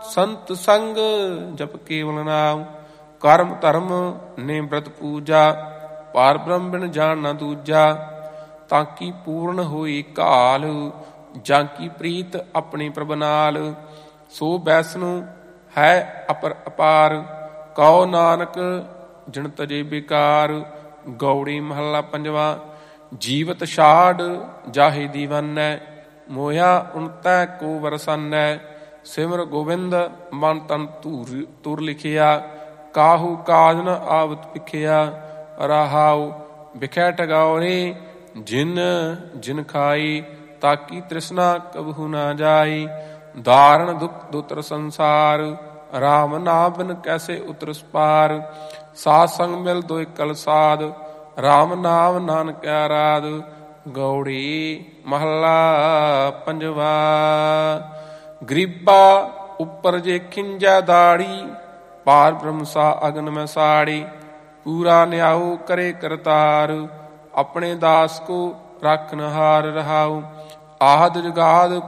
ਸੰਤ ਸੰਗ ਜਪ ਕੇਵਲ ਨਾਮ। ਕਰਮ ਧਰਮ ਨੇ ਬ੍ਰਤ ਪੂਜਾ, ਪਾਰ ਬ੍ਰਹਮ ਬਿਨ ਜਾਣ ਨਾ ਦੂਜਾ। ਤਾਂ ਕੀ ਪੂਰਨ ਹੋਈ ਕਾਲ, ਜਾਂ ਕੀ ਪ੍ਰੀਤ ਆਪਣੀ ਪ੍ਰਭ ਨਾਲ। ਸੋ ਬੈਸਨੂ ਹੈ ਅਪਰ ਅਪਾਰ, ਕਉ ਨਾਨਕ ਜਿਨ ਤਜੇ ਬੇਕਾਰ। ਗੌੜੀ ਮਹੱਲਾ ਪੰਜਵਾ। ਜੀਵਤ ਛਾੜ ਜਾਹੇ ਦੀਵਾਨੈ, ਮੋਹਿਆ ਉਣਤੈ ਕੋ ਵਰਸਾਨੈ। ਸਿਮਰ ਗੋਬਿੰਦ ਮਨ ਤਨ ਤੁਰ ਲਿਖਿਆ, ਕਾਹੂ ਕਾਜ ਨ ਆਵਤ ਪਿਖਿਆ। ਰਹਾਉ ਬਿਖੈ ਟਗਾਉਰੇ ਜਿਨ ਜਿਨ ਖਾਈ, ਤਾਕੀ ਤ੍ਰਿਸ਼ਨਾ ਕਬਹੂ ਨਾ ਜਾਈ। ਧਾਰਨ ਦੁਖ ਦੁਤਰ ਸੰਸਾਰ, ਰਾਮ ਨਾਮ ਬਿਨ ਕੈਸੇ ਉਤਰਸ ਪਾਰ। ਸਾਧ ਸੰਗ ਮਿਲ ਦੋਇ ਕਲ ਸਾਧ, ਰਾਮ ਨਾਮ ਨਾਨਕ ਆਰਾਧ। ਗੌੜੀ ਮਹੱਲਾ ਪੰਜਵਾ। ਗਰੀਬਾ ਉੱਪਰ ਜੇ ਖਿੰਜੈ ਦਾੜੀ, ਪਾਰ ਬ੍ਰਹਮ ਸਾ ਅਗਨ ਮੈਂ ਸਾੜੀ। ਪੂਰਾ ਨਿਆਉ ਕਰੇ ਕਰਤਾਰ, ਆਪਣੇ ਦਾਸ ਕੋ ਰੱਖਨਹਾਰ ਰਹਾਉ। ਆਹਦ ਜੁਗਾਦ